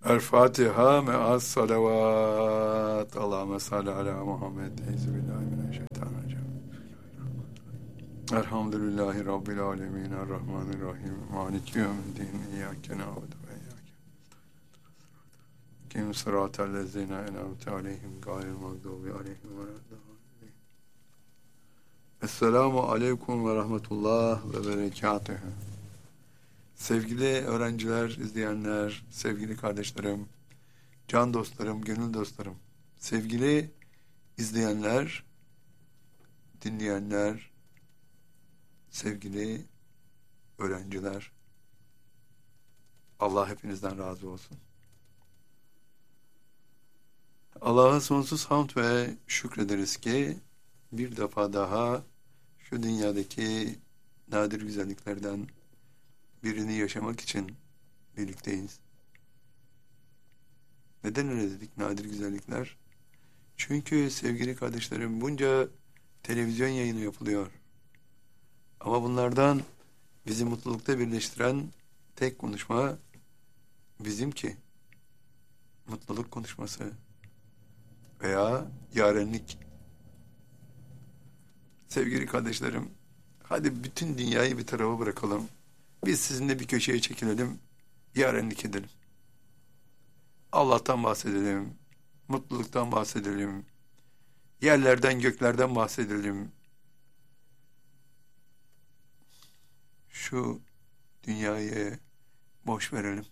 El-Fatiha me'as salavat. Allahümme salli ala Muhammed. Euzubillahimineşşeytanirracim. Elhamdülillahi Rabbil alemin. Errahmanirrahim. Maliki yevmiddin. İyyâke na'budu ve iyyâke nestaîn. Sıratellezîne en'amte aleyhim gayril mağdûbi aleyhim veleddâllîn. Esselamu aleyküm ve rahmetullah ve berekâtuhu. Sevgili öğrenciler, izleyenler, sevgili kardeşlerim, can dostlarım, gönül dostlarım, sevgili izleyenler, dinleyenler, sevgili öğrenciler, Allah hepinizden razı olsun. Allah'a sonsuz hamd ve şükrederiz ki bir defa daha şu dünyadaki nadir güzelliklerden birini yaşamak için birlikteyiz. Neden öyle dedik nadir güzellikler? Çünkü sevgili kardeşlerim bunca televizyon yayını yapılıyor. Ama bunlardan bizi mutlulukta birleştiren tek konuşma bizimki. Mutluluk konuşması veya yarenlik. Sevgili kardeşlerim, hadi bütün dünyayı bir tarafa bırakalım. Biz sizinle bir köşeye çekilelim, yarenlik edelim. Allah'tan bahsedelim, mutluluktan bahsedelim, yerlerden göklerden bahsedelim. Şu dünyayı boş verelim.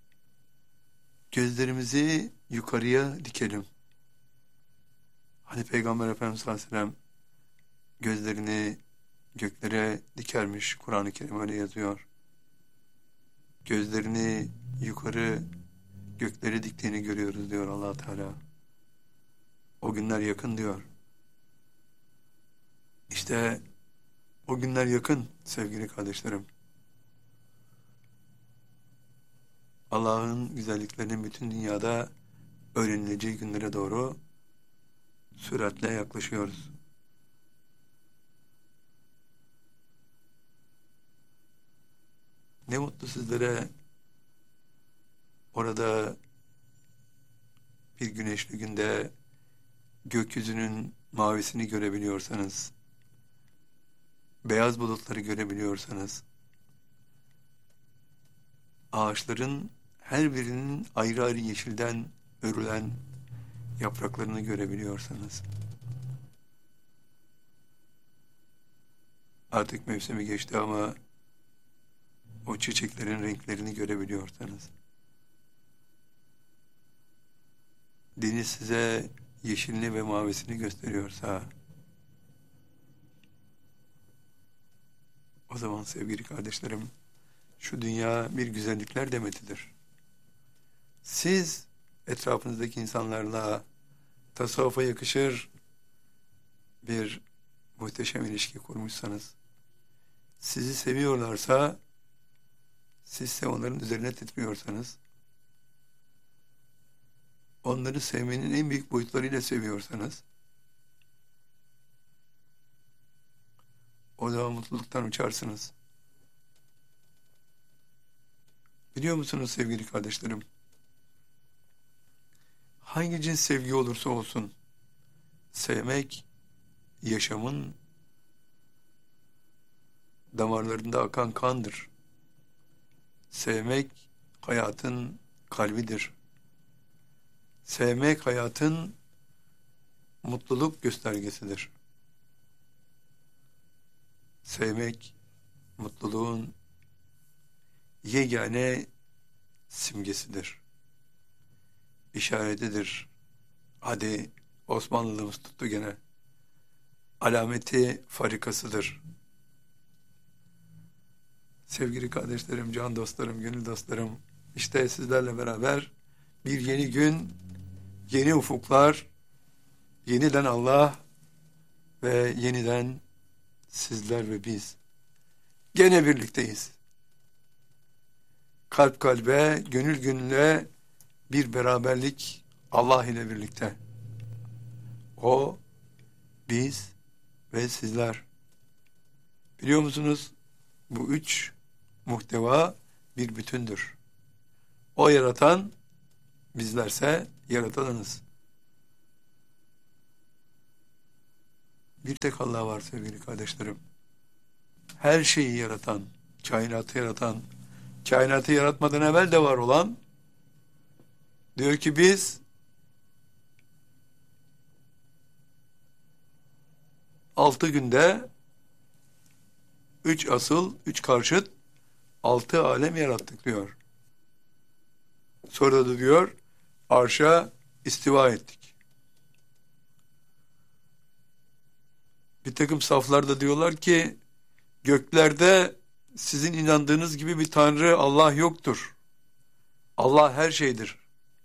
Gözlerimizi yukarıya dikelim. Hani Peygamber Efendimiz sallallahu aleyhi ve sellem gözlerini göklere dikermiş, Kur'an-ı Kerim öyle yazıyor. Gözlerini yukarı göklere diktiğini görüyoruz diyor Allah Teala. O günler yakın diyor. İşte o günler yakın sevgili kardeşlerim. Allah'ın güzelliklerinin bütün dünyada öğrenileceği günlere doğru süratle yaklaşıyoruz. Ne mutlu sizlere orada bir güneşli günde gökyüzünün mavisini görebiliyorsanız, beyaz bulutları görebiliyorsanız, ağaçların her birinin ayrı ayrı yeşilden örülen yapraklarını görebiliyorsanız, artık mevsimi geçti ama o çiçeklerin renklerini görebiliyorsanız, deniz size yeşilini ve mavisini gösteriyorsa, o zaman sevgili kardeşlerim, şu dünya bir güzellikler demetidir. Siz etrafınızdaki insanlarla tasavvufa yakışır bir muhteşem ilişki kurmuşsanız, sizi seviyorlarsa, siz de onların üzerine titriyorsanız, onları sevmenin en büyük boyutlarıyla seviyorsanız, o zaman mutluluktan uçarsınız. Biliyor musunuz sevgili kardeşlerim? Hangi cins sevgi olursa olsun, sevmek, yaşamın damarlarında akan kandır. Sevmek, hayatın kalbidir. Sevmek, hayatın mutluluk göstergesidir. Sevmek, mutluluğun yegane simgesidir. İşaretidir. Hadi Osmanlılığımız tuttu gene. Alameti farikasıdır. Sevgili kardeşlerim, can dostlarım, gönül dostlarım, işte sizlerle beraber bir yeni gün, yeni ufuklar, yeniden Allah ve yeniden sizler ve biz. Gene birlikteyiz. Kalp kalbe, gönül gönüle bir beraberlik Allah ile birlikte. O, biz ve sizler. Biliyor musunuz? Bu üç muhteva bir bütündür. O yaratan Bizlerse yaratılanız. Bir tek Allah var sevgili kardeşlerim. Her şeyi yaratan, kainatı yaratan, kainatı yaratmadan evvel de var olan, diyor ki biz 6 günde 3 asıl, 3 karşıt 6 alem yarattık diyor. Sonra da diyor arşa istiva ettik. Bir takım saflarda diyorlar ki göklerde sizin inandığınız gibi bir Tanrı Allah yoktur. Allah her şeydir.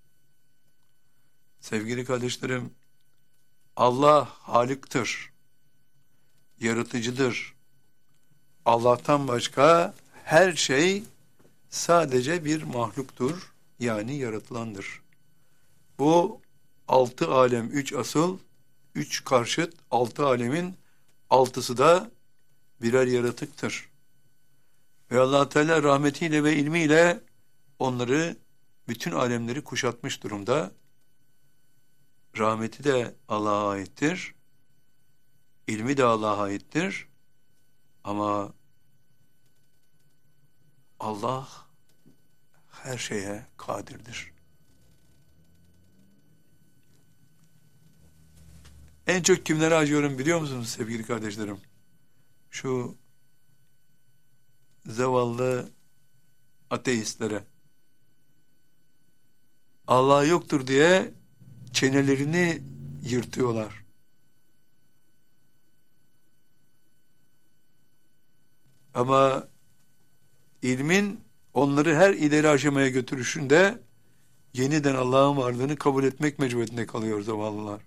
Sevgili kardeşlerim, Allah Halık'tır, yaratıcıdır. Allah'tan başka her şey sadece bir mahluktur, yani yaratılandır. Bu 6 alem, 3 asıl, 3 karşıt, 6 alemin 6'sı da birer yaratıktır. Ve Allah Teala rahmetiyle ve ilmiyle onları, bütün alemleri kuşatmış durumda. Rahmeti de Allah'a aittir, ilmi de Allah'a aittir. Ama Allah her şeye kadirdir. En çok kimlere acıyorum biliyor musunuz sevgili kardeşlerim? Şu zavallı ateistlere. Allah yoktur diye çenelerini yırtıyorlar. Ama ilmin onları her ileri aşamaya götürüşünde yeniden Allah'ın varlığını kabul etmek mecburiyetinde kalıyor zavallılar.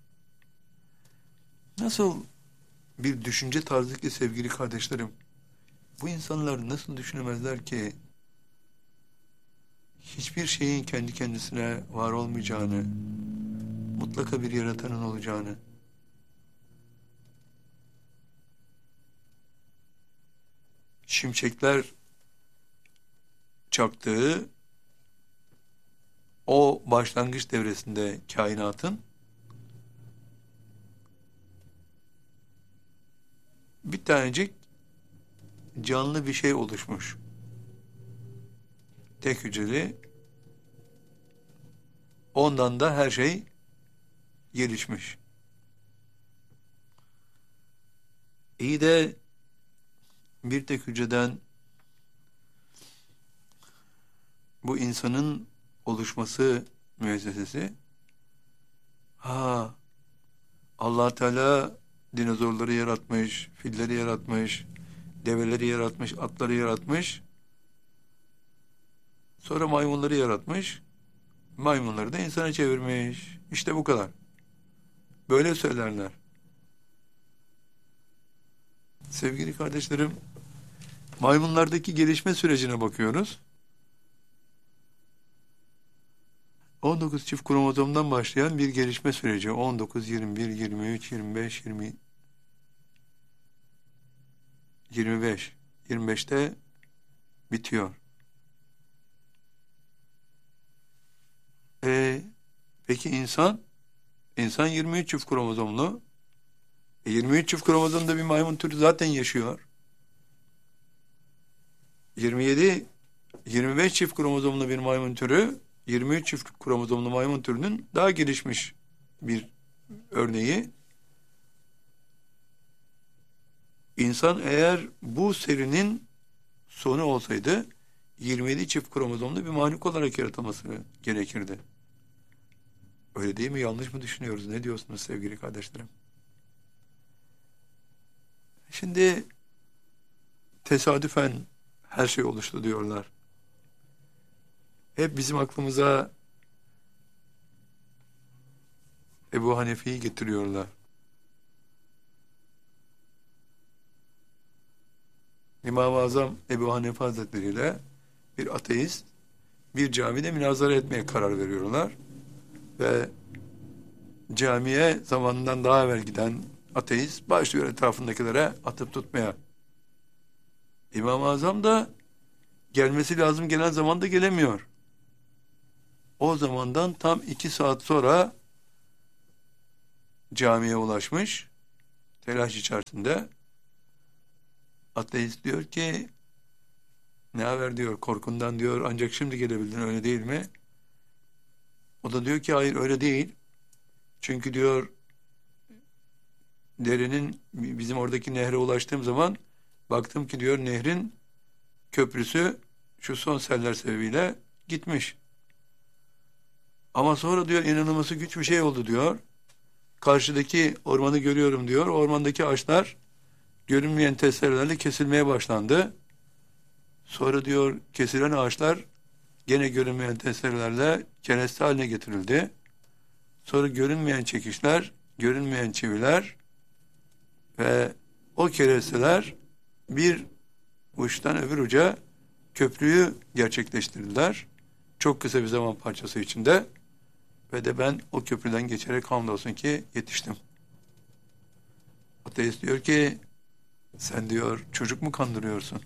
Nasıl bir düşünce tarzı ki sevgili kardeşlerim? Bu insanlar nasıl düşünemezler ki hiçbir şeyin kendi kendisine var olmayacağını, mutlaka bir yaratanın olacağını? Şimşekler çaktığı o başlangıç devresinde kainatın bir tanecik canlı bir şey oluşmuş. Tek hücreli. Ondan da her şey gelişmiş. İyi de bir tek hücreden bu insanın oluşması müessesesi, Allah Teala dinozorları yaratmış, filleri yaratmış, develeri yaratmış, atları yaratmış, sonra maymunları yaratmış, maymunları da insana çevirmiş. İşte bu kadar. Böyle söylerler. Sevgili kardeşlerim, maymunlardaki gelişme sürecine bakıyoruz. 19 çift kromozomdan başlayan bir gelişme süreci. 19, 21, 23, 25, 20, 25. 25'te bitiyor. Peki insan? İnsan 23 çift kromozomlu. 23 çift kromozomda bir maymun türü zaten yaşıyor. 27, 25 çift kromozomlu bir maymun türü, 23 çift kromozomlu maymun türünün daha gelişmiş bir örneği. İnsan eğer bu serinin sonu olsaydı 27 çift kromozomlu bir mahluk olarak yaratılması gerekirdi. Öyle değil mi? Yanlış mı düşünüyoruz? Ne diyorsunuz sevgili kardeşlerim? Şimdi tesadüfen her şey oluştu diyorlar. Hep bizim aklımıza Ebu Hanife'yi getiriyorlar. İmam-ı Azam Ebu Hanife Hazretleri ile bir ateist bir camide münazara etmeye karar veriyorlar. Ve camiye zamanından daha evvel giden ateist başlıyor etrafındakilere atıp tutmaya. İmam-ı Azam da gelmesi lazım gelen zamanda gelemiyor. O zamandan tam 2 saat sonra camiye ulaşmış. Telaş içerisinde. Ateist diyor ki, ne haber diyor, korkundan diyor, ancak şimdi gelebildin, öyle değil mi? O da diyor ki hayır, öyle değil. Çünkü diyor derenin, bizim oradaki nehre ulaştığım zaman baktım ki diyor nehrin köprüsü şu son seller sebebiyle gitmiş. Ama sonra diyor inanılması güç bir şey oldu diyor. Karşıdaki ormanı görüyorum diyor. Ormandaki ağaçlar görünmeyen testerelerle kesilmeye başlandı. Sonra diyor kesilen ağaçlar gene görünmeyen testerelerle kereste haline getirildi. Sonra görünmeyen çekişler, görünmeyen çiviler ve o keresteler bir uçtan öbür uca köprüyü gerçekleştirdiler. Çok kısa bir zaman parçası içinde ve de ben o köprüden geçerek hamdolsun ki yetiştim. Ateist diyor ki sen diyor çocuk mu kandırıyorsun?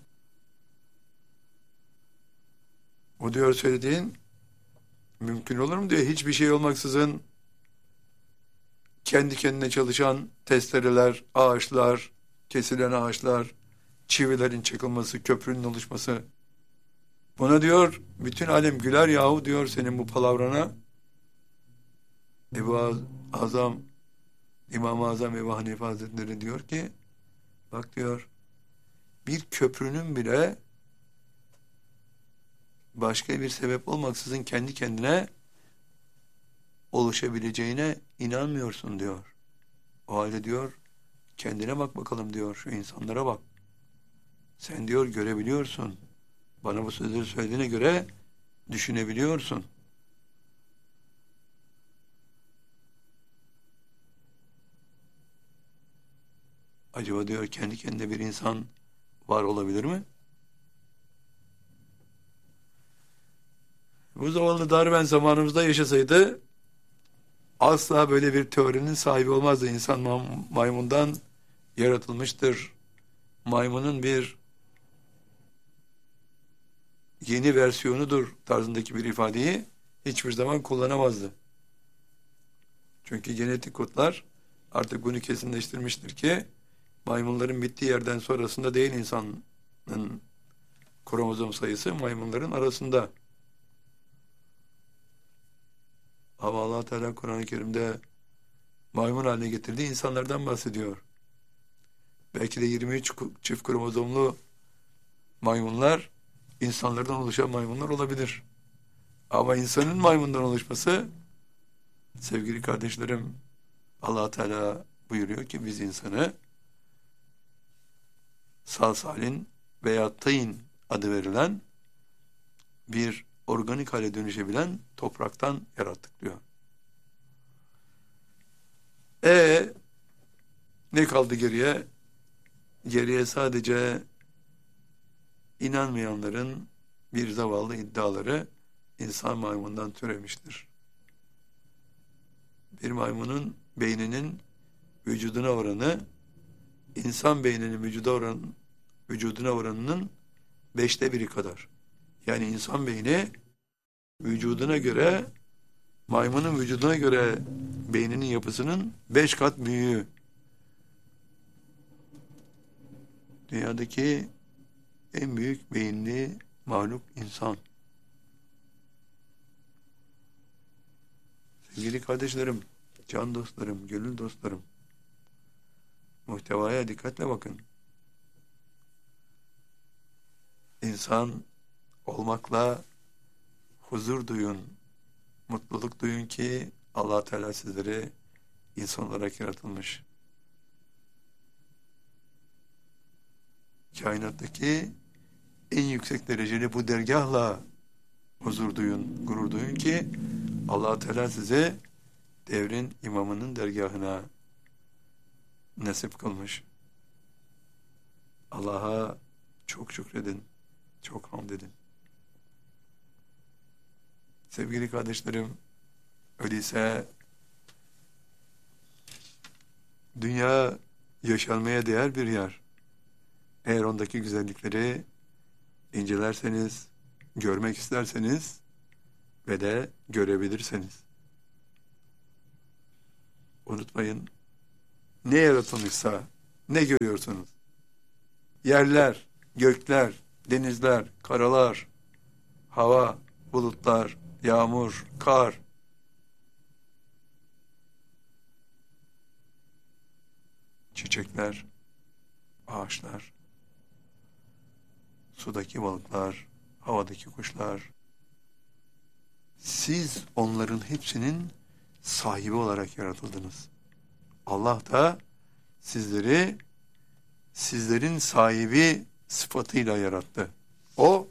O diyor söylediğin mümkün olur mu diyor. Hiçbir şey olmaksızın kendi kendine çalışan testereler, ağaçlar, kesilen ağaçlar, çivilerin çakılması, köprünün oluşması. Buna diyor bütün alem güler yahu diyor senin bu palavrana. Azam, İmam-ı Azam Ebu Hanife Hazretleri diyor ki bak diyor bir köprünün bile başka bir sebep olmaksızın kendi kendine oluşabileceğine inanmıyorsun diyor. O halde diyor kendine bak bakalım diyor, şu insanlara bak. Sen diyor görebiliyorsun. Bana bu sözleri söylediğine göre düşünebiliyorsun. Acaba diyor kendi kendine bir insan var olabilir mi? Bu zavallı Darwin zamanımızda yaşasaydı asla böyle bir teorinin sahibi olmazdı. İnsan maymundan yaratılmıştır. Maymunun bir yeni versiyonudur tarzındaki bir ifadeyi hiçbir zaman kullanamazdı. Çünkü genetik kodlar artık bunu kesinleştirmiştir ki maymunların bittiği yerden sonrasında değil insanın kromozom sayısı maymunların arasında. Ama Allah Teala Kur'an-ı Kerim'de maymun haline getirdiği insanlardan bahsediyor. Belki de 23 çift kromozomlu maymunlar insanlardan oluşan maymunlar olabilir. Ama insanın maymundan oluşması, sevgili kardeşlerim, Allah Teala buyuruyor ki biz insanı salsalin veya tayin adı verilen bir organik hale dönüşebilen topraktan yarattık diyor. Ne kaldı geriye? Geriye sadece inanmayanların bir zavallı iddiaları insan maymundan türemiştir. Bir maymunun beyninin vücuduna oranı insan beyninin vücuduna oranının 1/5 kadar. Yani insan beyni vücuduna göre, maymunun vücuduna göre beyninin yapısının 5 kat büyüğü. Dünyadaki en büyük beyinli mahluk insan. Sevgili kardeşlerim, can dostlarım, gönül dostlarım, muhtevaya dikkatle bakın. İnsan olmakla huzur duyun, mutluluk duyun ki Allah Teala sizleri insan olarak yaratılmış. Kainattaki en yüksek dereceli bu dergahla huzur duyun, gurur duyun ki Allah Teala size devrin imamının dergahına nasip kılmış. Allah'a çok şükredin, çok hamd edin. Sevgili kardeşlerim, öyleyse dünya yaşanmaya değer bir yer. Eğer ondaki güzellikleri incelerseniz, görmek isterseniz ve de görebilirseniz. Unutmayın, ne yaratılmışsa ne görüyorsunuz? Yerler, gökler, denizler, karalar, hava, bulutlar, yağmur, kar, çiçekler, ağaçlar, sudaki balıklar, havadaki kuşlar. Siz onların hepsinin sahibi olarak yaratıldınız. Allah da sizleri sizlerin sahibi sıfatıyla yarattı. O,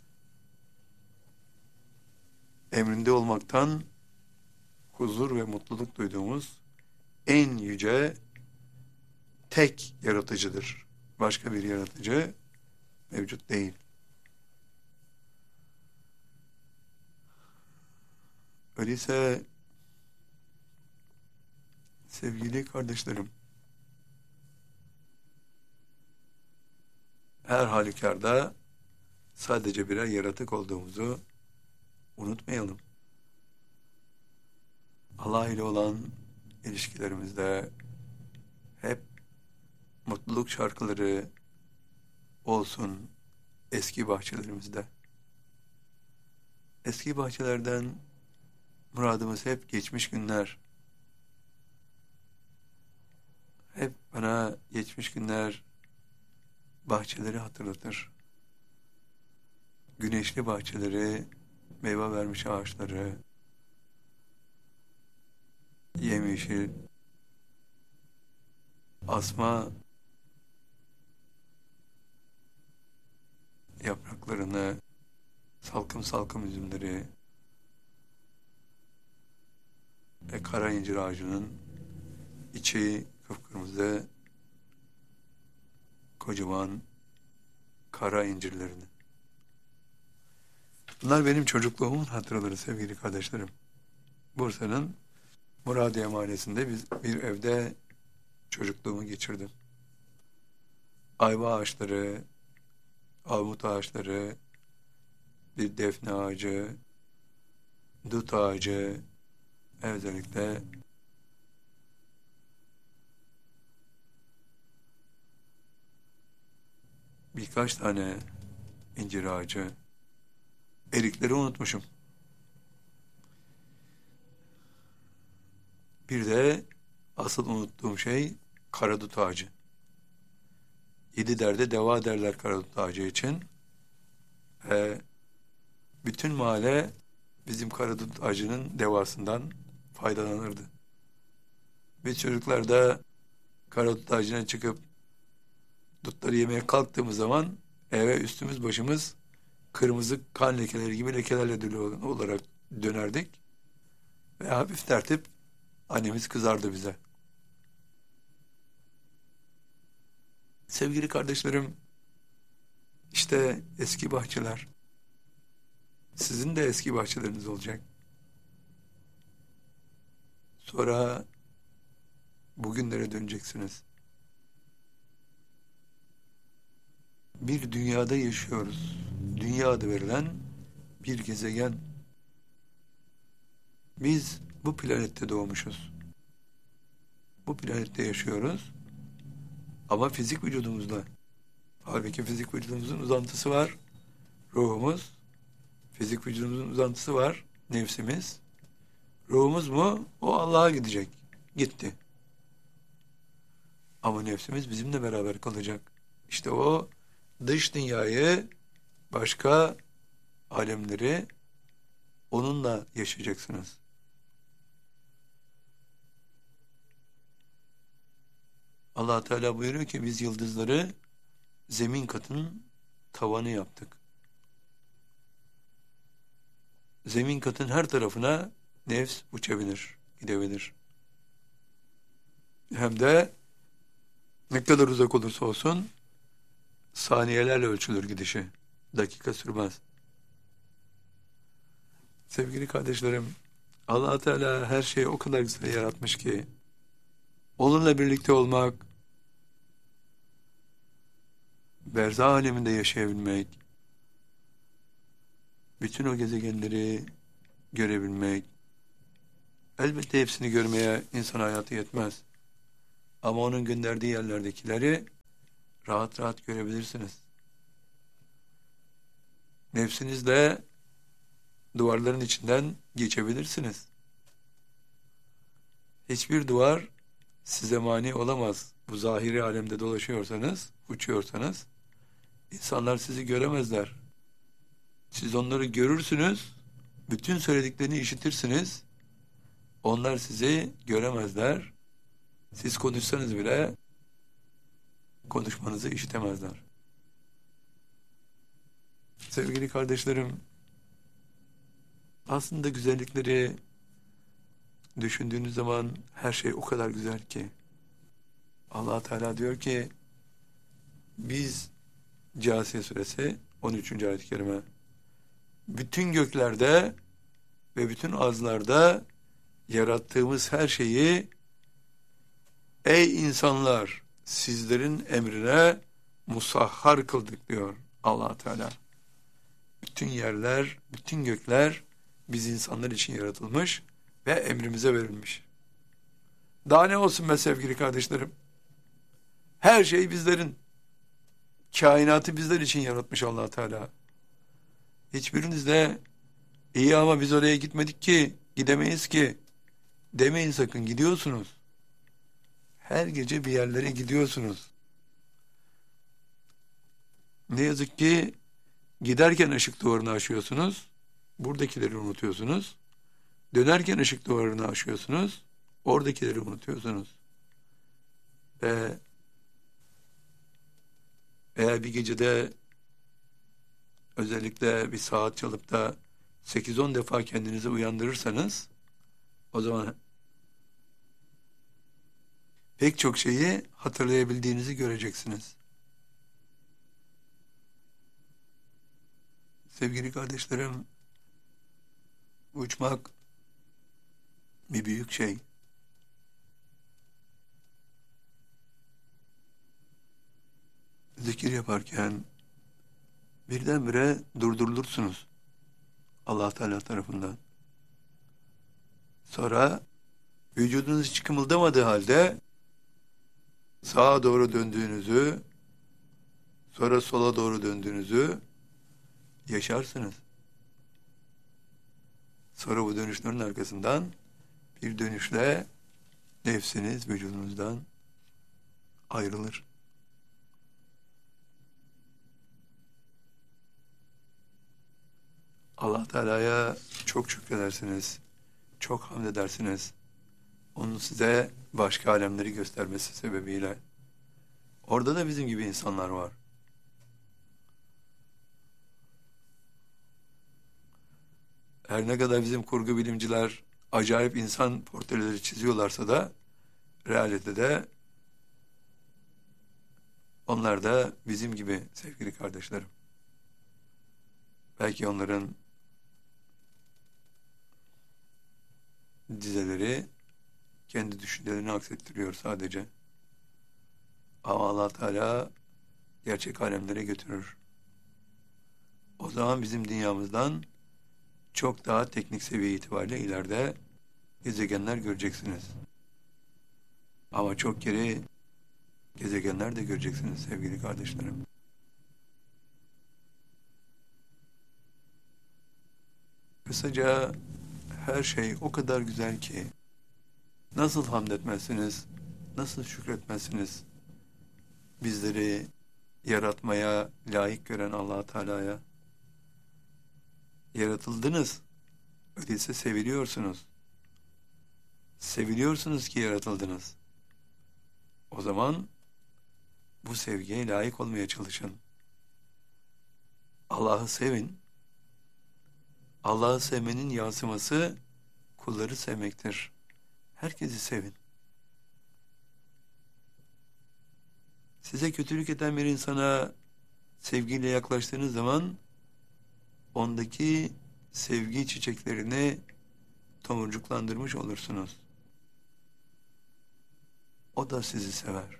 emrinde olmaktan huzur ve mutluluk duyduğumuz en yüce tek yaratıcıdır. Başka bir yaratıcı mevcut değil. Öyleyse sevgili kardeşlerim, her halükarda sadece birer yaratık olduğumuzu unutmayalım. Allah ile olan ilişkilerimizde hep mutluluk şarkıları olsun eski bahçelerimizde. Eski bahçelerden muradımız hep geçmiş günler. Hep bana geçmiş günler bahçeleri hatırlatır. Güneşli bahçeleri, meyve vermiş ağaçları, yemyeşil, asma yapraklarını, salkım salkım üzümleri ve kara incir ağacının içi kıpkırmızı kocaman kara incirlerini. Bunlar benim çocukluğumun hatıraları sevgili kardeşlerim. Bursa'nın Muradiye Mahallesi'nde bir evde çocukluğumu geçirdim. Ayva ağaçları, armut ağaçları, bir defne ağacı, dut ağacı, özellikle birkaç tane incir ağacı, erikleri unutmuşum. Bir de asıl unuttuğum şey karadut ağacı. 7 derde deva derler karadut ağacı için. Bütün mahalle bizim karadut ağacının devasından faydalanırdı. Biz çocuklar da karadut ağacına çıkıp dutları yemeye kalktığımız zaman eve üstümüz başımız kırmızı kan lekeleri gibi lekelerle dolu olarak dönerdik. Ve hafif tertip annemiz kızardı bize. Sevgili kardeşlerim, işte eski bahçeler. Sizin de eski bahçeleriniz olacak. Sonra bugünlere döneceksiniz. Bir dünyada yaşıyoruz. Dünya adı verilen bir gezegen. Biz bu planette doğmuşuz. Bu planette yaşıyoruz. Ama fizik vücudumuzda. Halbuki fizik vücudumuzun uzantısı var. Ruhumuz. Fizik vücudumuzun uzantısı var. Nefsimiz. Ruhumuz mu? O Allah'a gidecek. Gitti. Ama nefsimiz bizimle beraber kalacak. İşte o dış dünyayı, başka alemleri onunla yaşayacaksınız. Allah Teala buyuruyor ki biz yıldızları zemin katının tavanı yaptık. Zemin katın her tarafına nefs uçabilir, gidebilir. Hem de ne kadar uzak olursa olsun saniyelerle ölçülür gidişi. Dakika sürmez. Sevgili kardeşlerim, Allah Teala her şeyi o kadar güzel yaratmış ki onunla birlikte olmak, berzah aleminde yaşayabilmek, bütün o gezegenleri görebilmek. Elbette hepsini görmeye insan hayatı yetmez. Ama onun gönderdiği yerlerdekileri rahat rahat görebilirsiniz. Nefsinizle duvarların içinden geçebilirsiniz. Hiçbir duvar size mani olamaz. Bu zahiri alemde dolaşıyorsanız, uçuyorsanız, insanlar sizi göremezler. Siz onları görürsünüz, bütün söylediklerini işitirsiniz. Onlar sizi göremezler. Siz konuşsanız bile konuşmanızı işitemezler. Sevgili kardeşlerim, aslında güzellikleri düşündüğünüz zaman her şey o kadar güzel ki. Allah Teala diyor ki, biz Câsiye suresi 13. ayet-i kerime, bütün göklerde ve bütün arzlarda yarattığımız her şeyi, ey insanlar, sizlerin emrine musahhar kıldık diyor Allah Teala. Bütün yerler, bütün gökler biz insanlar için yaratılmış ve emrimize verilmiş. Daha ne olsun be sevgili kardeşlerim? Her şey bizlerin, kainatı bizler için yaratmış Allah Teala. Hiçbiriniz de iyi ama biz oraya gitmedik ki, gidemeyiz ki demeyin sakın, gidiyorsunuz. Her gece bir yerlere gidiyorsunuz. Ne yazık ki giderken ışık duvarını aşıyorsunuz, buradakileri unutuyorsunuz. Dönerken ışık duvarını aşıyorsunuz, oradakileri unutuyorsunuz. Ve eğer bir gecede özellikle bir saat çalıp da 8-10 defa kendinizi uyandırırsanız, o zaman pek çok şeyi hatırlayabildiğinizi göreceksiniz. Sevgili kardeşlerim, uçmak bir büyük şey. Zikir yaparken birdenbire durdurulursunuz Allah Teala tarafından. Sonra vücudunuz hiç kımıldamadığı halde sağa doğru döndüğünüzü, sonra sola doğru döndüğünüzü yaşarsınız. Sonra bu dönüşlerin arkasından bir dönüşle nefsiniz vücudunuzdan ayrılır. Allah Teala'ya çok şükredersiniz, çok hamd edersiniz. Onun size başka alemleri göstermesi sebebiyle. Orada da bizim gibi insanlar var. Her ne kadar bizim kurgu bilimciler acayip insan portreleri çiziyorlarsa da realitede onlar da bizim gibi sevgili kardeşlerim. Belki onların dizeleri kendi düşüncelerini aksettiriyor sadece. Ama Allah Teala gerçek alemlere götürür. O zaman bizim dünyamızdan çok daha teknik seviye itibariyle ileride gezegenler göreceksiniz. Ama çok geri gezegenler de göreceksiniz sevgili kardeşlerim. Kısaca her şey o kadar güzel ki nasıl hamd etmezsiniz, nasıl şükretmezsiniz bizleri yaratmaya layık gören Allah Teala'ya. Yaratıldınız. Öyleyse seviliyorsunuz. Seviliyorsunuz ki yaratıldınız. O zaman bu sevgiye layık olmaya çalışın. Allah'ı sevin. Allah'ı sevmenin yansıması kulları sevmektir. Herkesi sevin. Size kötülük eden bir insana sevgiyle yaklaştığınız zaman ondaki sevgi çiçeklerini tomurcuklandırmış olursunuz. O da sizi sever.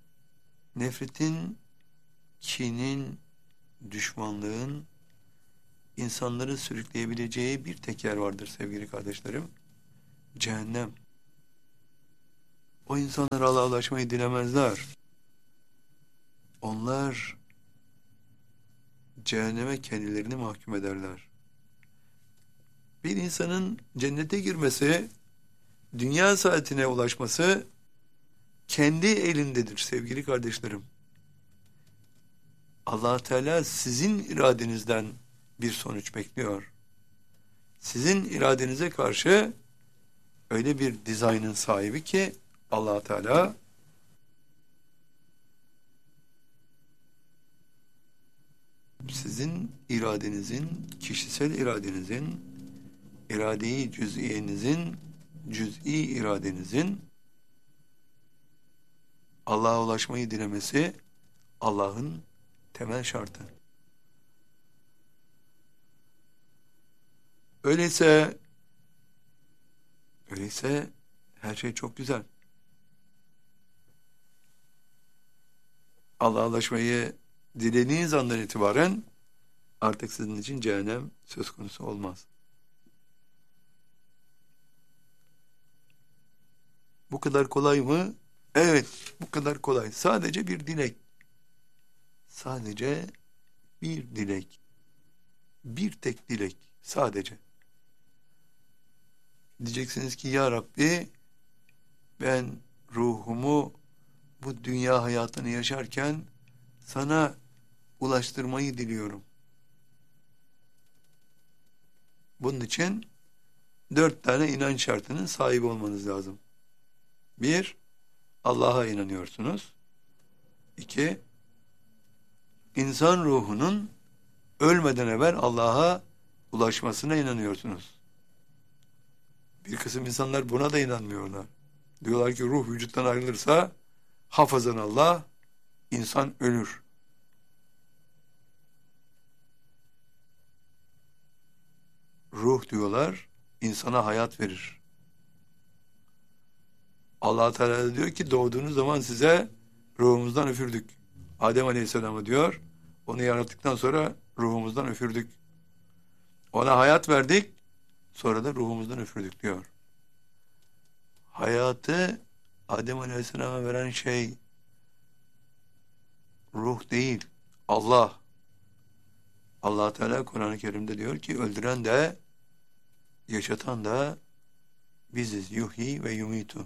Nefretin, kinin, düşmanlığın insanları sürükleyebileceği bir tek yer vardır sevgili kardeşlerim. Cehennem. O insanlar Allah'a ulaşmayı dilemezler. Onlar cehenneme kendilerini mahkum ederler. Bir insanın cennete girmesi, dünya saatine ulaşması kendi elindedir sevgili kardeşlerim. Allah Teala sizin iradenizden bir sonuç bekliyor. Sizin iradenize karşı öyle bir dizaynın sahibi ki Allah Teala sizin iradenizin, kişisel iradenizin, iradeyi cüz'iyenizin, cüz'i iradenizin Allah'a ulaşmayı dilemesi Allah'ın temel şartı. Öyleyse her şey çok güzel. Allah'a ulaşmayı dilediğiniz andan itibaren artık sizin için cehennem söz konusu olmaz. Bu kadar kolay mı? Evet, bu kadar kolay. Sadece bir dilek. Sadece bir dilek. Bir tek dilek. Sadece. Diyeceksiniz ki ya Rabbi, ben ruhumu bu dünya hayatını yaşarken sana ulaştırmayı diliyorum. Bunun için 4 tane inanç şartının sahibi olmanız lazım. 1, Allah'a inanıyorsunuz. 2, insan ruhunun ölmeden evvel Allah'a ulaşmasına inanıyorsunuz. Bir kısım insanlar buna da inanmıyorlar. Diyorlar ki ruh vücuttan ayrılırsa hafazan Allah, insan ölür. Ruh diyorlar, insana hayat verir. Allah Teala diyor ki doğduğunuz zaman size ruhumuzdan üfürdük. Adem Aleyhisselam'ı diyor, onu yarattıktan sonra ruhumuzdan üfürdük. Ona hayat verdik, sonra da ruhumuzdan üfürdük diyor. Hayatı Adem Aleyhisselam'a veren şey ruh değil, Allah. Allah Teala Kur'an-ı Kerim'de diyor ki öldüren de yaşatan da biziz. Yuhyi ve yumitu.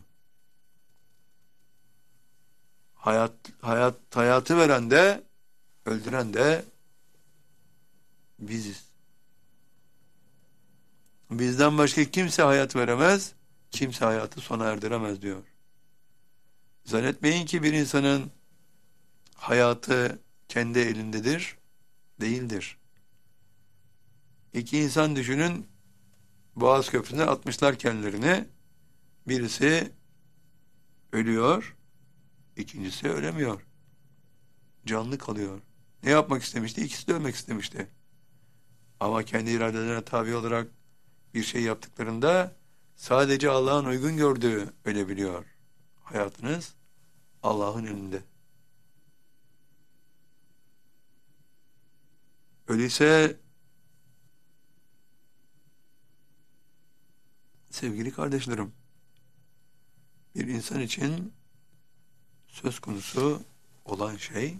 Hayatı veren de öldüren de biziz. Bizden başka kimse hayat veremez, kimse hayatı sona erdiremez diyor. Zannetmeyin ki bir insanın hayatı kendi elindedir, değildir. İki insan düşünün, Boğaz Köprüsü'ne atmışlar kendilerini. Birisi ölüyor, ikincisi ölemiyor. Canlı kalıyor. Ne yapmak istemişti? İkisi de ölmek istemişti. Ama kendi iradelerine tabi olarak bir şey yaptıklarında sadece Allah'ın uygun gördüğü ölebiliyor. Hayatınız Allah'ın elinde. Öyleyse sevgili kardeşlerim, bir insan için söz konusu olan şey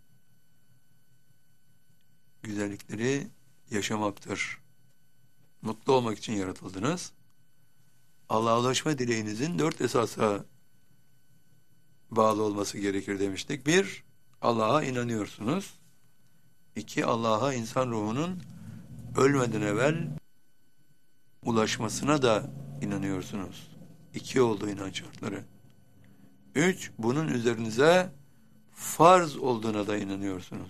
güzellikleri yaşamaktır. Mutlu olmak için yaratıldınız. Allah'a ulaşma dileğinizin 4 esasa bağlı olması gerekir demiştik. 1, Allah'a inanıyorsunuz. 2, Allah'a insan ruhunun ölmeden evvel ulaşmasına da inanıyorsunuz. 2 oldu inanç şartları. 3, bunun üzerinize farz olduğuna da inanıyorsunuz.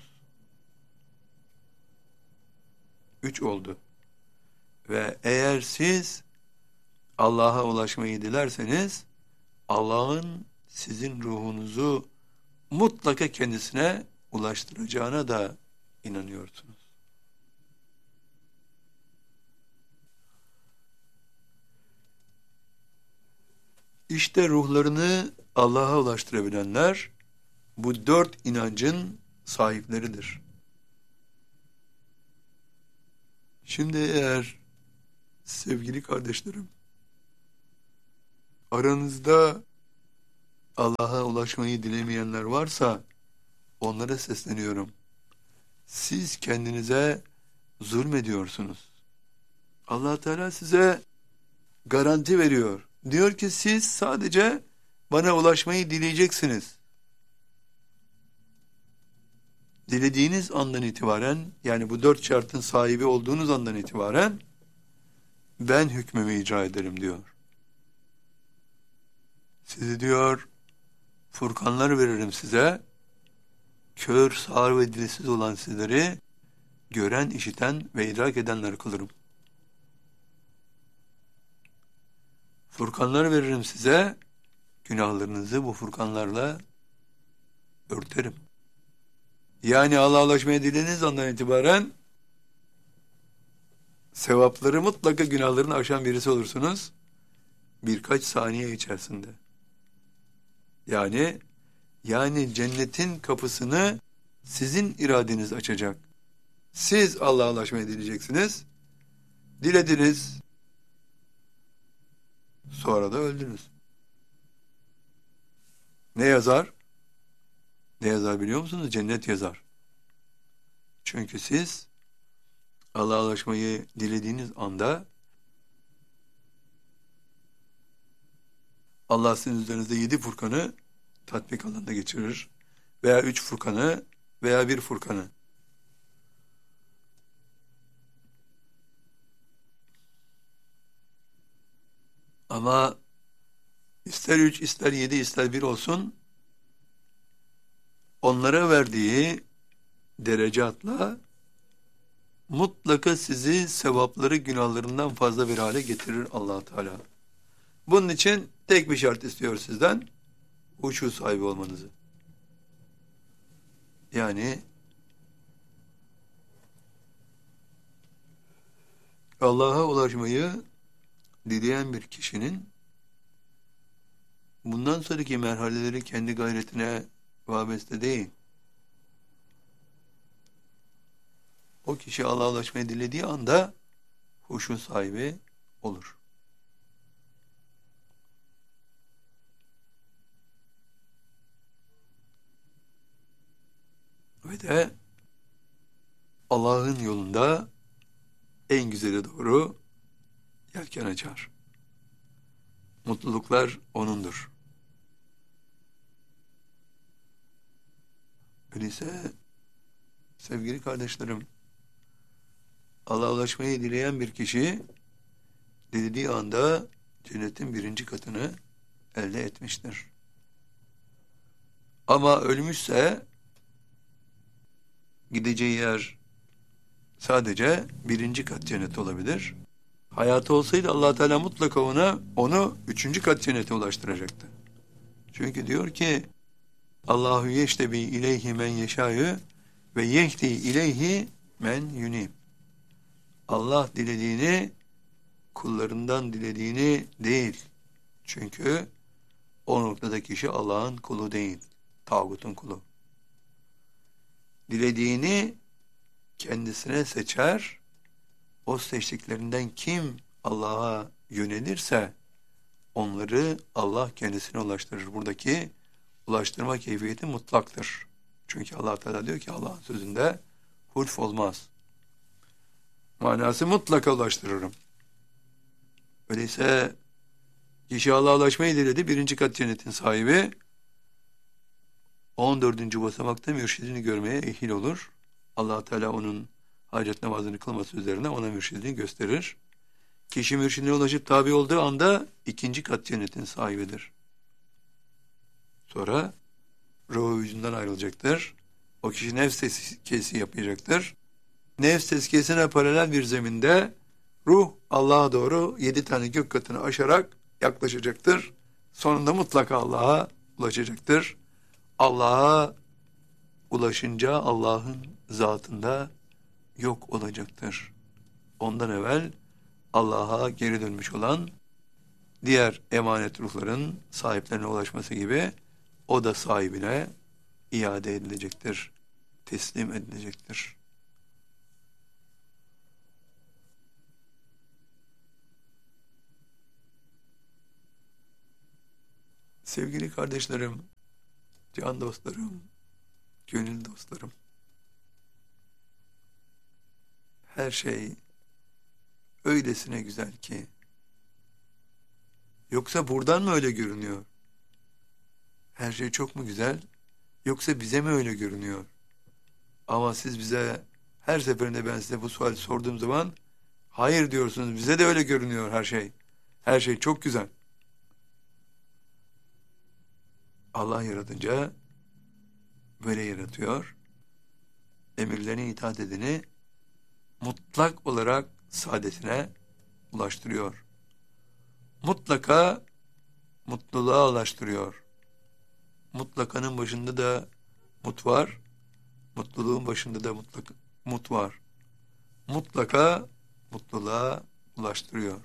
3 oldu. Ve eğer siz Allah'a ulaşmayı dilerseniz Allah'ın sizin ruhunuzu mutlaka kendisine ulaştıracağına da inanıyorsunuz. İşte ruhlarını Allah'a ulaştırabilenler bu 4 inancın sahipleridir. Şimdi eğer sevgili kardeşlerim, aranızda Allah'a ulaşmayı dilemeyenler varsa onlara sesleniyorum. Siz kendinize zulmediyorsunuz. Allah Teala size garanti veriyor. Diyor ki siz sadece bana ulaşmayı dileyeceksiniz. Dilediğiniz andan itibaren, yani bu 4 şartın sahibi olduğunuz andan itibaren ben hükmümü icra ederim diyor. Sizi diyor furkanlar veririm size. Kör, sağır ve dilsiz olan sizleri gören, işiten ve idrak edenler kılırım. Furkanlar veririm size, günahlarınızı bu furkanlarla örterim. Yani Allah'a ulaşmaya dilediğiniz andan itibaren sevapları mutlaka günahlarını aşan birisi olursunuz. Birkaç saniye içerisinde. Yani cennetin kapısını sizin iradeniz açacak. Siz Allah'a ulaşmaya dileyeceksiniz. Dilediniz. Sonra da öldünüz. Ne yazar? Ne yazar biliyor musunuz? Cennet yazar. Çünkü siz Allah'a ulaşmayı dilediğiniz anda Allah sizin üzerinizde 7 furkanı tatbik alanına geçirir. Veya 3 furkanı veya 1 furkanı. Ama ister 3, ister 7, ister 1 olsun, onlara verdiği derecatla mutlaka sizi sevapları günahlarından fazla bir hale getirir Allah Teala. Bunun için tek bir şart istiyor sizden, huşu sahibi olmanızı. Yani Allah'a ulaşmayı dileyen bir kişinin bundan sonraki merhaleleri kendi gayretine vabeste değil. O kişi Allah'a ulaşmayı dilediği anda huşu sahibi olur. Ve de Allah'ın yolunda en güzeli doğru yelken açar. Mutluluklar O'nundur. Öyleyse sevgili kardeşlerim, Allah'a ulaşmayı dileyen bir kişi dilediği anda cennetin 1. katını elde etmiştir. Ama ölmüşse gideceği yer sadece 1. kat cennet olabilir. Hayatı olsaydı Allah Teala mutlaka onu 3. kat cennete ulaştıracaktı. Çünkü diyor ki Allahu yeştebi ileyhi men yeşâ'yü ve yehdi ileyhi men yunib. Allah dilediğini kullarından dilediğini değil. Çünkü o noktada kişi Allah'ın kulu değil. Tağutun kulu. Dilediğini kendisine seçer. O seçtiklerinden kim Allah'a yönelirse onları Allah kendisine ulaştırır. Buradaki ulaştırma keyfiyeti mutlaktır. Çünkü Allah Teala diyor ki Allah'ın sözünde hulf olmaz. Manası mutlaka ulaştırırım. Öyleyse kişi Allah'a ulaşmayı diledi. 1. kat cennetin sahibi 14. basamakta mürşidini görmeye ehil olur. Allah Teala onun hacet namazını kılması üzerine ona mürşidini gösterir. Kişi mürşidine ulaşıp tabi olduğu anda 2. kat cennetin sahibidir. Sonra ruhu vücudundan ayrılacaktır. O kişi nefs tezkiyesi yapacaktır. Nefs tezkiyesine paralel bir zeminde ruh Allah'a doğru 7 tane gök katını aşarak yaklaşacaktır. Sonunda mutlaka Allah'a ulaşacaktır. Allah'a ulaşınca Allah'ın zatında yok olacaktır. Ondan evvel Allah'a geri dönmüş olan diğer emanet ruhların sahiplerine ulaşması gibi o da sahibine iade edilecektir, teslim edilecektir. Sevgili kardeşlerim, can dostlarım, gönül dostlarım, her şey öylesine güzel ki, yoksa buradan mı öyle görünüyor? Her şey çok mu güzel, yoksa bize mi öyle görünüyor? Ama siz bize, her seferinde ben size bu suali sorduğum zaman, hayır diyorsunuz, bize de öyle görünüyor her şey. Her şey çok güzel. Allah yaratınca böyle yaratıyor. Emirlerine itaat edeni mutlak olarak saadetine ulaştırıyor. Mutlaka mutluluğa ulaştırıyor. Mutlakanın başında da mut var. Mutluluğun başında da mut var. Mutlaka mutluluğa ulaştırıyor.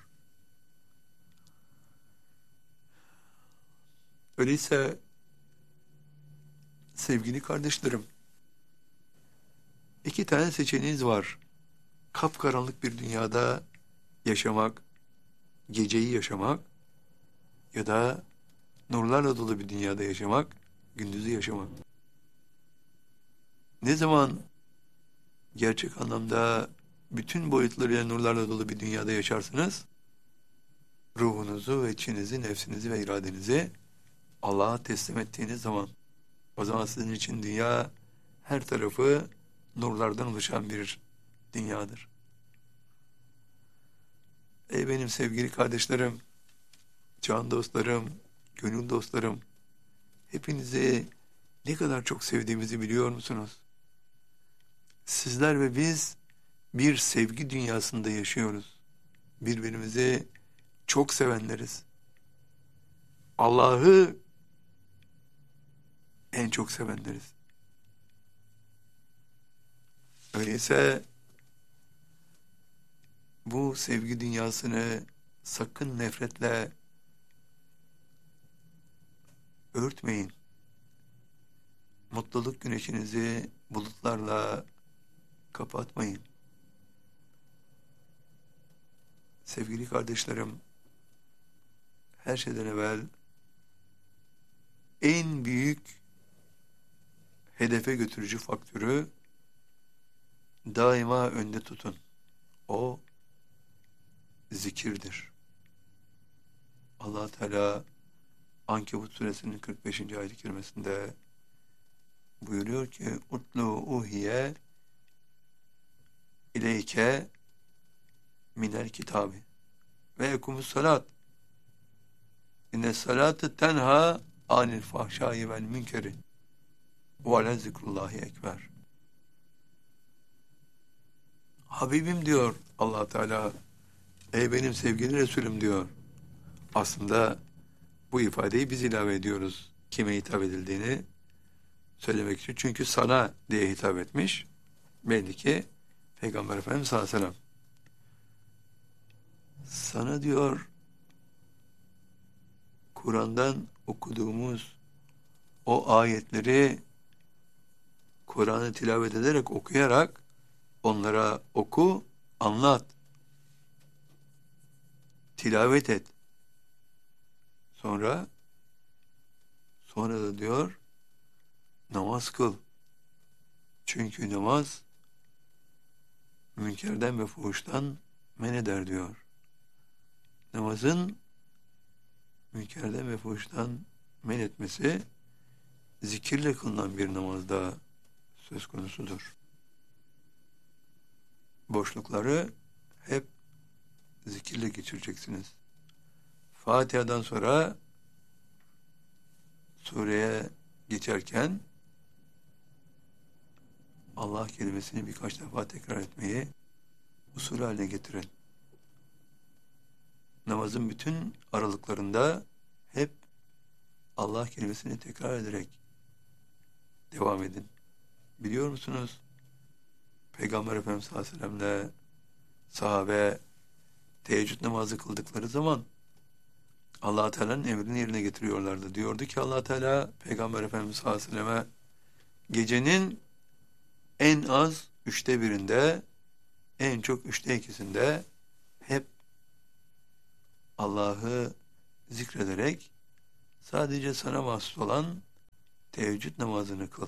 Öyleyse sevgili kardeşlerim, iki tane seçeneğiniz var. Kapkaranlık bir dünyada yaşamak, geceyi yaşamak ya da nurlarla dolu bir dünyada yaşamak, gündüzü yaşamak. Ne zaman gerçek anlamda bütün boyutlarıyla nurlarla dolu bir dünyada yaşarsınız, ruhunuzu ve içinizi, nefsinizi ve iradenizi Allah'a teslim ettiğiniz zaman, o zaman sizin için dünya her tarafı nurlardan oluşan bir dünyadır. Ey benim sevgili kardeşlerim, can dostlarım, gönül dostlarım, hepinizi ne kadar çok sevdiğimizi biliyor musunuz? Sizler ve biz bir sevgi dünyasında yaşıyoruz. Birbirimizi çok sevenleriz. Allah'ı en çok sevenleriz. Öyleyse bu sevgi dünyasını sakın nefretle örtmeyin. Mutluluk güneşinizi bulutlarla kapatmayın. Sevgili kardeşlerim, her şeyden evvel en büyük hedefe götürücü faktörü daima önde tutun. O zikirdir. Allah Teala Ankebut suresinin 45. ayet-i kerimesinde buyuruyor ki utlu uhiye ileyke minel kitabı ve ekumus salat inne salatı tenha anil fahşai vel münkeri ve le zikrullahi ekber. Habibim diyor Allah Teala, ey benim sevgili Resulüm diyor. Aslında bu ifadeyi biz ilave ediyoruz kime hitap edildiğini söylemek için. Çünkü sana diye hitap etmiş. Belli ki Peygamber Efendimiz sallallahu aleyhi ve sellem. Sana diyor Kur'an'dan okuduğumuz o ayetleri Kur'an'ı tilavet ederek, okuyarak onlara oku, anlat. Tilavet et. Sonra da diyor namaz kıl. Çünkü namaz münkerden ve fuhuştan men eder diyor. Namazın münkerden ve fuhuştan men etmesi zikirle kılınan bir namazda söz konusudur. Boşlukları hep zikirle geçireceksiniz. Fatiha'dan sonra sureye geçerken Allah kelimesini birkaç defa tekrar etmeyi usul haline getirin. Namazın bütün aralıklarında hep Allah kelimesini tekrar ederek devam edin. Biliyor musunuz? Peygamber Efendimiz sallallahu aleyhi ve sellem'le sahabe teheccüd namazı kıldıkları zaman Allah Teala'nın emrini yerine getiriyorlardı. Diyordu ki Allah Teala Peygamber Efendimiz sallallahu aleyhi ve selleme gecenin en az 1/3'inde, en çok 2/3'inde hep Allah'ı zikrederek Sadece sana mahsus olan teheccüd namazını kıl.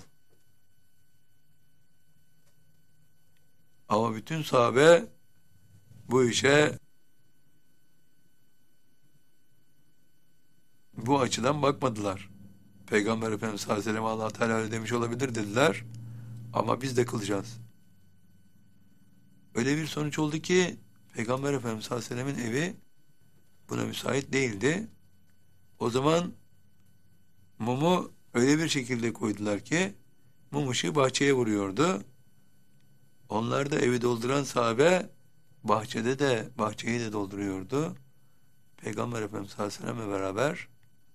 Ama bütün sahabe bu işe bu açıdan bakmadılar. Peygamber Efendimiz sallallahu aleyhi ve sellem Allah Teala öyle demiş olabilir dediler. Ama biz de kılacağız. Öyle bir sonuç oldu ki Peygamber Efendimiz sallallahu aleyhi ve sellemin evi buna müsait değildi. O zaman mumu öyle bir şekilde koydular ki mum ışığı bahçeye vuruyordu. Onlar da evi dolduran sahabe bahçeyi de dolduruyordu. Peygamber Efendimiz sallallahu aleyhi ve sellem'le beraber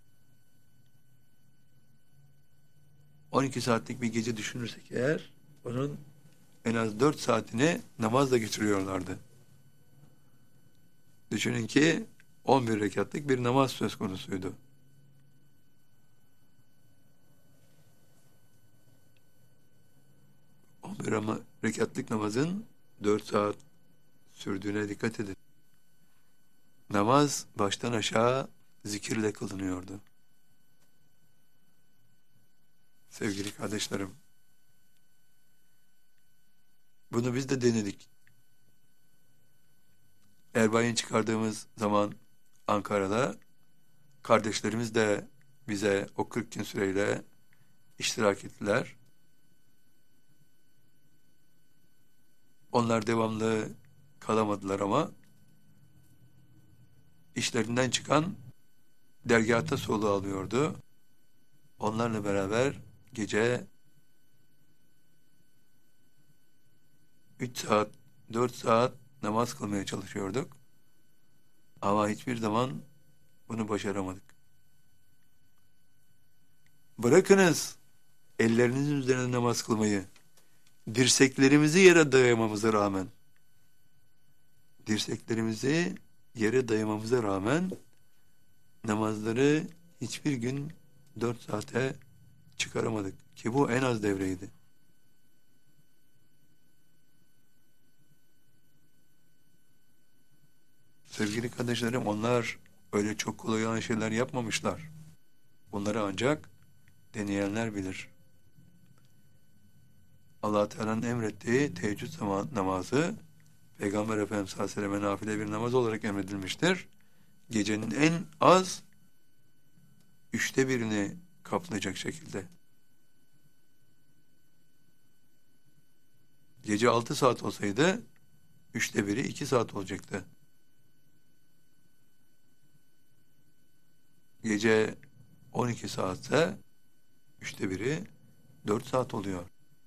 12 saatlik bir gece düşünürsek eğer onun en az 4 saatini namazla geçiriyorlardı. Düşünün ki 11 rekatlık bir namaz söz konusuydu. Rekatlık namazın 4 saat sürdüğüne dikkat edin. Namaz baştan aşağı zikirle kılınıyordu. Sevgili kardeşlerim, bunu biz de denedik. Erbay'ın çıkardığımız zaman Ankara'da kardeşlerimiz de bize o 40 gün süreyle iştirak ettiler. Onlar devamlı kalamadılar ama işlerinden çıkan dergâhta soluğu alıyordu. Onlarla beraber gece 3 saat, 4 saat namaz kılmaya çalışıyorduk. Ama hiçbir zaman bunu başaramadık. Bırakınız ellerinizin üzerine namaz kılmayı, dirseklerimizi yere dayamamıza rağmen namazları hiçbir gün 4 saate çıkaramadık ki bu en az devreydi. Sevgili kardeşlerim, onlar öyle çok kolay olan şeyler yapmamışlar. Bunları ancak deneyenler bilir. Allah Teala'nın emrettiği teheccüd namazı Peygamber Efendimiz sallallahu aleyhi ve sellem'e nafile bir namaz olarak emredilmiştir. Gecenin en az 1/3'ünü kaplayacak şekilde. Gece 6 saat olsaydı 1/3'ü 2 saat olacaktı. Gece 12 saatse 1/3'ü 4 saat oluyor.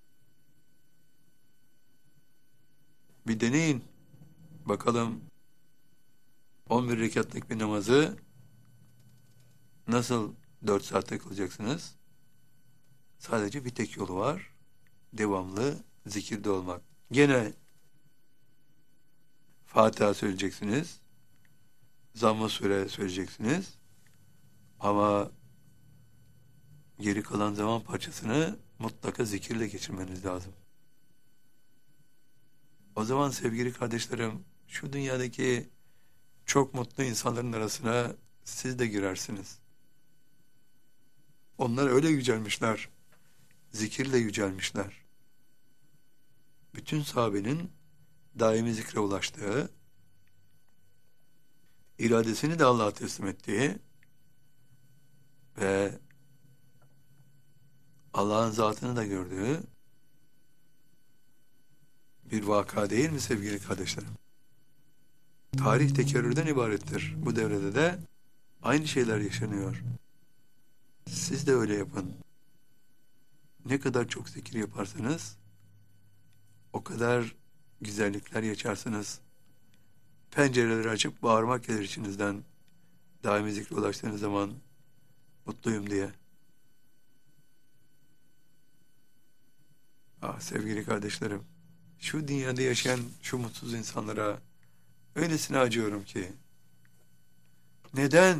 Bir deneyin. Bakalım 11 rekatlık bir namazı nasıl 4 saatte kılacaksınız? Sadece bir tek yolu var. Devamlı zikirde olmak. Gene Fatiha söyleyeceksiniz. Zamm-ı Sure söyleyeceksiniz. Ama geri kalan zaman parçasını mutlaka zikirle geçirmeniz lazım. O zaman sevgili kardeşlerim, şu dünyadaki çok mutlu insanların arasına siz de girersiniz. Onlar öyle yücelmişler, zikirle yücelmişler. Bütün sahabenin daimi zikre ulaştığı, iradesini de Allah'a teslim ettiği ve Allah'ın zatını da gördüğü bir vaka değil mi sevgili kardeşlerim? Tarih tekerrürden ibarettir. Bu devrede de aynı şeyler yaşanıyor. Siz de öyle yapın. Ne kadar çok zikir yaparsanız o kadar güzellikler yaşarsınız. Pencereleri açıp bağırmak gelir içinizden. Daimi zikre ulaştığınız zaman mutluyum diye. Sevgili kardeşlerim, şu dünyada yaşayan şu mutsuz insanlara öylesine acıyorum ki. Neden?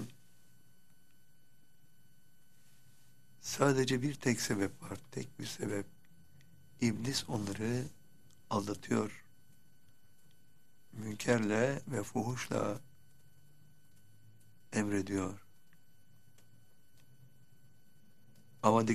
Sadece bir tek sebep var. Tek bir sebep. İblis onları aldatıyor. Münkerle ve fuhuşla emrediyor. Ama